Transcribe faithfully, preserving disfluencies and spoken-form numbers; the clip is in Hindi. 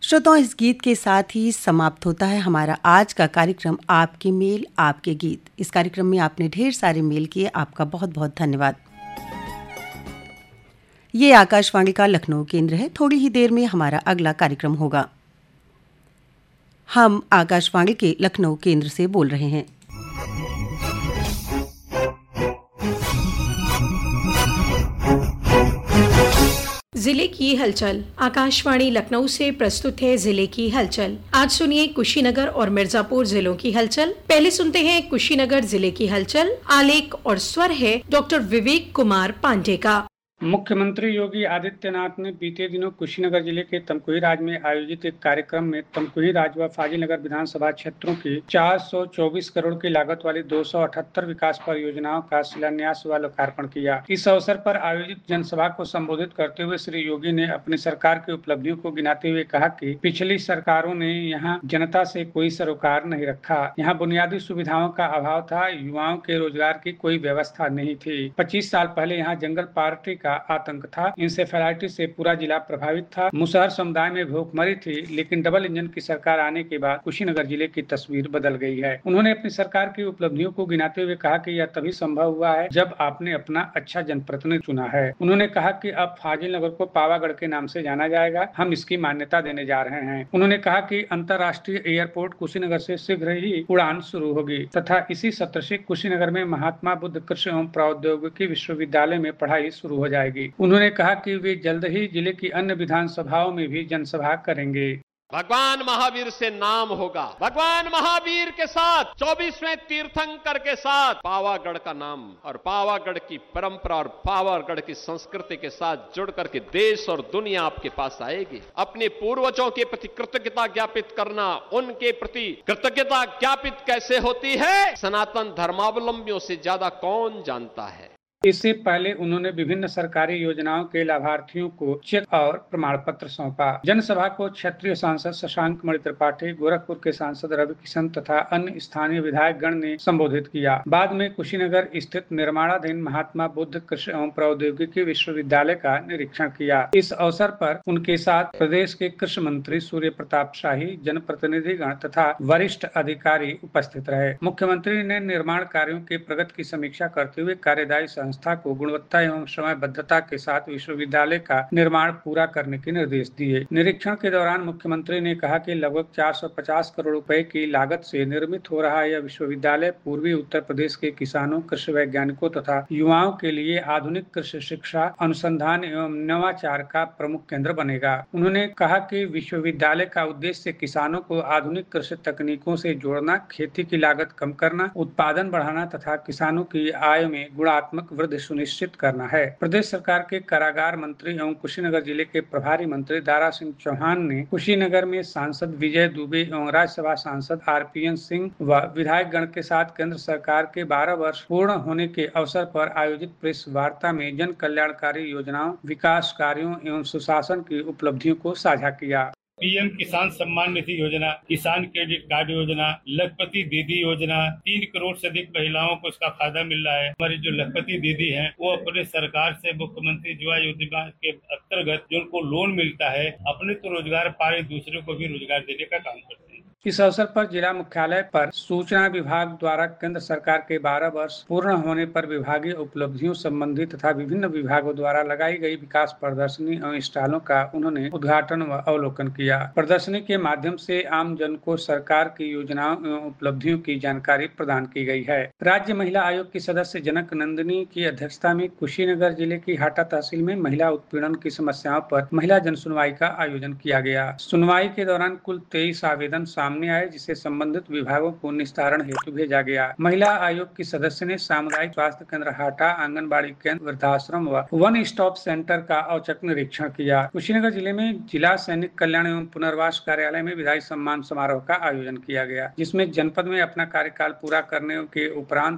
श्रोताओं, इस गीत के साथ ही समाप्त होता है हमारा आज का कार्यक्रम आपके मेल आपके गीत। इस कार्यक्रम में आपने ढेर सारे मेल किए, आपका बहुत बहुत धन्यवाद। ये आकाशवाणी का लखनऊ केंद्र है। थोड़ी ही देर में हमारा अगला कार्यक्रम होगा। हम आकाशवाणी के लखनऊ केंद्र से बोल रहे हैं। जिले की हलचल। आकाशवाणी लखनऊ से प्रस्तुत है जिले की हलचल। आज सुनिए कुशीनगर और मिर्जापुर जिलों की हलचल। पहले सुनते हैं कुशीनगर जिले की हलचल। आलेख और स्वर है डॉक्टर विवेक कुमार पांडे का। मुख्यमंत्री योगी आदित्यनाथ ने बीते दिनों कुशीनगर जिले के तमकुही राज में आयोजित एक कार्यक्रम में तमकुही राज व फाजिलनगर विधानसभा क्षेत्रों की चार सौ चौबीस करोड़ की लागत वाली दो सौ अठहत्तर विकास परियोजनाओं का शिलान्यास व लोकार्पण किया। इस अवसर पर आयोजित जनसभा को संबोधित करते हुए श्री योगी ने अपनी सरकार की उपलब्धियों को गिनाते हुए कहा कि पिछली सरकारों ने यहाँ जनता से कोई सरोकार नहीं रखा। यहाँ बुनियादी सुविधाओं का अभाव था, युवाओं के रोजगार की कोई व्यवस्था नहीं थी। पच्चीस साल पहले यहाँ जंगल पार्टी का आतंक था। इंसेफेलाइटिस से पूरा जिला प्रभावित था। मुसहर समुदाय में भूखमरी थी, लेकिन डबल इंजन की सरकार आने के बाद कुशीनगर जिले की तस्वीर बदल गई है। उन्होंने अपनी सरकार की उपलब्धियों को गिनाते हुए कहा कि यह तभी संभव हुआ है जब आपने अपना अच्छा जनप्रतिनिधि चुना है। उन्होंने कहा कि अब फाजिलनगर को पावागढ़ के नाम से जाना जाएगा। हम इसकी मान्यता देने जा रहे हैं। उन्होंने कहा कि अंतर्राष्ट्रीय एयरपोर्ट कुशीनगर से शीघ्र ही उड़ान शुरू होगी तथा इसी सत्र से कुशीनगर में महात्मा बुद्ध कृषि एवं प्रौद्योगिकी विश्वविद्यालय में पढ़ाई शुरू हो जाएगी। उन्होंने कहा कि वे जल्द ही जिले की अन्य विधानसभाओं में भी जनसभा करेंगे। भगवान महावीर से नाम होगा। भगवान महावीर के साथ चौबीसवें तीर्थंकर के साथ पावागढ़ का नाम और पावागढ़ की परंपरा और पावागढ़ की संस्कृति के साथ जुड़ करके देश और दुनिया आपके पास आएगी। अपने पूर्वजों के प्रति कृतज्ञता ज्ञापित करना, उनके प्रति कृतज्ञता ज्ञापित कैसे होती है, सनातन धर्मावलंबियों से ज्यादा कौन जानता है। इससे पहले उन्होंने विभिन्न सरकारी योजनाओं के लाभार्थियों को चेक और प्रमाण पत्र सौंपा। जनसभा को क्षेत्रीय सांसद शशांक मणि त्रिपाठी, गोरखपुर के सांसद रवि किशन तथा अन्य स्थानीय विधायक गण ने संबोधित किया। बाद में कुशीनगर स्थित निर्माणाधीन महात्मा बुद्ध कृषि एवं प्रौद्योगिकी विश्वविद्यालय का निरीक्षण किया। इस अवसर पर उनके साथ प्रदेश के कृषि मंत्री सूर्य प्रताप शाही, जनप्रतिनिधि गण तथा वरिष्ठ अधिकारी उपस्थित रहे। मुख्यमंत्री ने निर्माण कार्यों के प्रगति की समीक्षा करते हुए कार्यदायी संस्था को गुणवत्ता एवं समयबद्धता के साथ विश्वविद्यालय का निर्माण पूरा करने के निर्देश दिए। निरीक्षण के दौरान मुख्यमंत्री ने कहा कि लगभग चार सौ पचास करोड़ रुपए की लागत से निर्मित हो रहा यह विश्वविद्यालय पूर्वी उत्तर प्रदेश के किसानों, कृषि वैज्ञानिकों तथा युवाओं के लिए आधुनिक कृषि शिक्षा, अनुसंधान एवं नवाचार का प्रमुख केंद्र बनेगा। उन्होंने कहा कि विश्वविद्यालय का उद्देश्य किसानों को आधुनिक कृषि तकनीकों से जोड़ना, खेती की लागत कम करना, उत्पादन बढ़ाना तथा किसानों की आय में गुणात्मक वृद्धि सुनिश्चित करना है। प्रदेश सरकार के कारागार मंत्री एवं कुशीनगर जिले के प्रभारी मंत्री दारा सिंह चौहान ने कुशीनगर में सांसद विजय दुबे एवं राज्यसभा सांसद आरपीएन सिंह व विधायक गण के साथ केंद्र सरकार के बारह वर्ष पूर्ण होने के अवसर पर आयोजित प्रेस वार्ता में जन कल्याणकारी योजनाओं, विकास कार्यों एवं सुशासन की उपलब्धियों को साझा किया। पीएम किसान सम्मान निधि योजना, किसान क्रेडिट कार्ड योजना, लखपति दीदी योजना, तीन करोड़ से अधिक महिलाओं को इसका फायदा मिल रहा है। हमारी जो लखपति दीदी हैं, वो अपने सरकार से मुख्यमंत्री युवा योजना के अंतर्गत जो उनको लोन मिलता है, अपने तो रोजगार पा रहे, दूसरे को भी रोजगार देने का काम करते हैं। इस अवसर पर जिला मुख्यालय पर सूचना विभाग द्वारा केंद्र सरकार के बारह वर्ष पूर्ण होने पर विभागीय उपलब्धियों संबंधी तथा विभिन्न विभागों द्वारा लगाई गई विकास प्रदर्शनी एवं स्टॉलों का उन्होंने उद्घाटन व अवलोकन किया। प्रदर्शनी के माध्यम से आम जन को सरकार की योजनाओं एवं उपलब्धियों की जानकारी प्रदान की गई है। राज्य महिला आयोग की सदस्य जनक नंदिनी की अध्यक्षता में कुशीनगर जिले की हाटा तहसील में महिला उत्पीड़न की समस्याओं पर महिला जन सुनवाई का आयोजन किया गया। सुनवाई के दौरान कुल तेईस आवेदन सामने आए, जिसे संबंधित विभागों को निस्तारण हेतु भेजा गया। महिला आयोग की सदस्य ने सामुदायिक स्वास्थ्य केंद्र हाटा, आंगनबाड़ी केंद्र, वृद्धाश्रम व वन स्टॉप सेंटर का औचक निरीक्षण किया। कुशीनगर जिले में जिला सैनिक कल्याण एवं पुनर्वास कार्यालय में विधायी सम्मान समारोह का आयोजन किया गया, जिसमें जनपद में अपना कार्यकाल पूरा करने के उपरांत